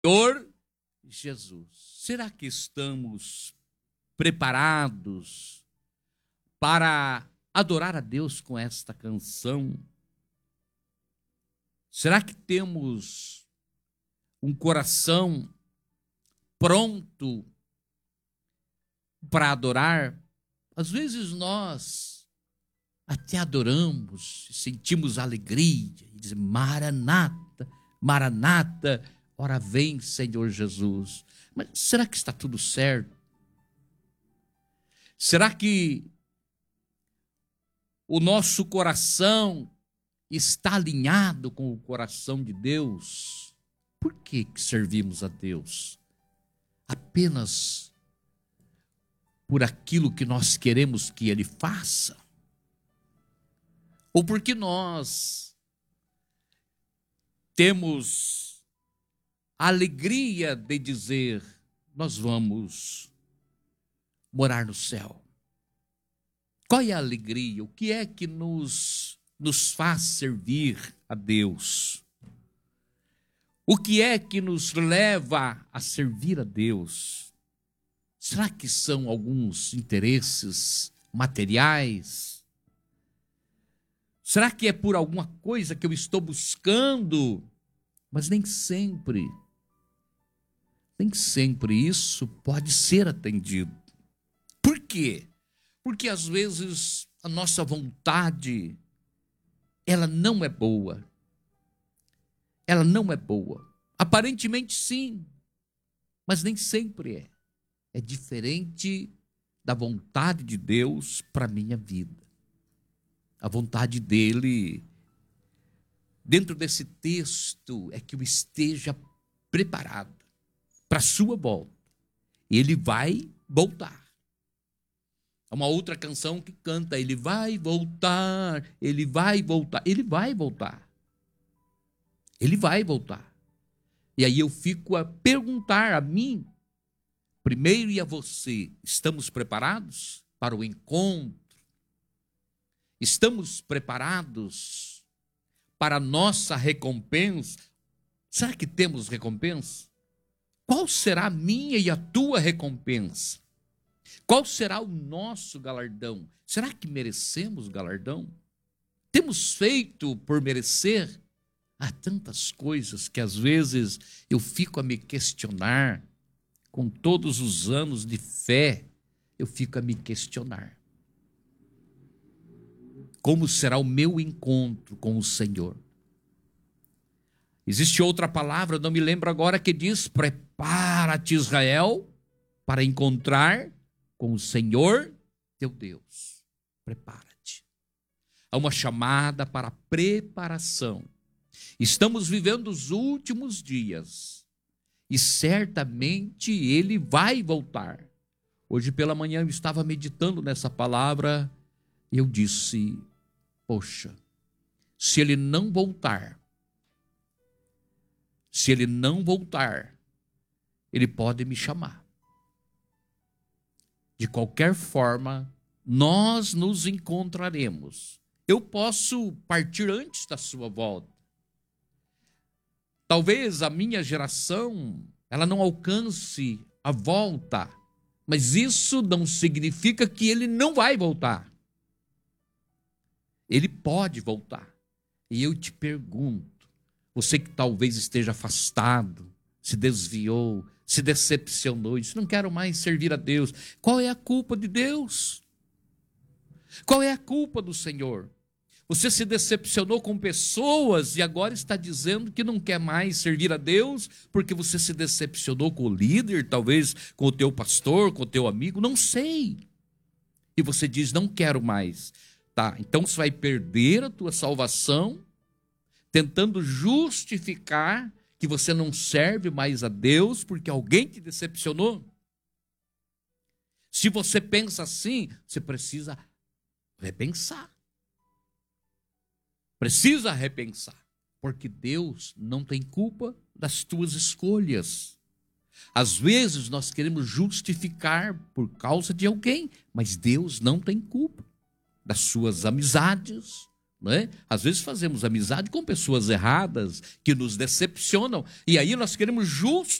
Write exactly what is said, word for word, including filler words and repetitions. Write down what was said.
Senhor Jesus. Será que estamos preparados para adorar a Deus com esta canção? Será que temos um coração pronto para adorar? Às vezes nós até adoramos, sentimos alegria e dizemos: Maranata, Maranata, ora vem, Senhor Jesus. Mas será que está tudo certo? Será que o nosso coração está alinhado com o coração de Deus? Por que que servimos a Deus? Apenas por aquilo que nós queremos que Ele faça? Ou porque nós temos a alegria de dizer: nós vamos morar no céu? Qual é a alegria? O que é que nos, nos faz servir a Deus? O que é que nos leva a servir a Deus? Será que são alguns interesses materiais? Será que é por alguma coisa que eu estou buscando? Mas nem sempre, nem sempre isso pode ser atendido. Por quê? Porque às vezes a nossa vontade, ela não é boa. Ela não é boa. Aparentemente sim, mas nem sempre é. É diferente da vontade de Deus para a minha vida. A vontade dele, dentro desse texto, é que eu esteja preparado para a sua volta. Ele vai voltar. Há uma outra canção que canta: ele vai voltar, ele vai voltar, ele vai voltar. Ele vai voltar. E aí eu fico a perguntar a mim, primeiro, e a você: estamos preparados para o encontro? Estamos preparados para a nossa recompensa? Será que temos recompensa? Qual será a minha e a tua recompensa? Qual será o nosso galardão? Será que merecemos galardão? Temos feito por merecer? Há tantas coisas que às vezes eu fico a me questionar. Com todos os anos de fé, eu fico a me questionar. Como será o meu encontro com o Senhor? Existe outra palavra, não me lembro agora, que diz: prepara-te, Israel, para encontrar com o Senhor teu Deus. Prepara-te. Há uma chamada para a preparação. Estamos vivendo os últimos dias e certamente Ele vai voltar. Hoje pela manhã eu estava meditando nessa palavra e eu disse: poxa, se Ele não voltar, se Ele não voltar, Ele pode me chamar. De qualquer forma, nós nos encontraremos. Eu posso partir antes da sua volta. Talvez a minha geração, ela não alcance a volta, mas isso não significa que Ele não vai voltar. Ele pode voltar. E eu te pergunto, você que talvez esteja afastado, se desviou, se decepcionou, disse: não quero mais servir a Deus. Qual é a culpa de Deus? Qual é a culpa do Senhor? Você se decepcionou com pessoas e agora está dizendo que não quer mais servir a Deus porque você se decepcionou com o líder, talvez com o teu pastor, com o teu amigo, não sei. E você diz: não quero mais. Tá, então você vai perder a tua salvação tentando justificar que você não serve mais a Deus porque alguém te decepcionou? Se você pensa assim, você precisa repensar. Precisa repensar, porque Deus não tem culpa das tuas escolhas. Às vezes nós queremos justificar por causa de alguém, mas Deus não tem culpa das suas amizades, não é? Às vezes fazemos amizade com pessoas erradas, que nos decepcionam, e aí nós queremos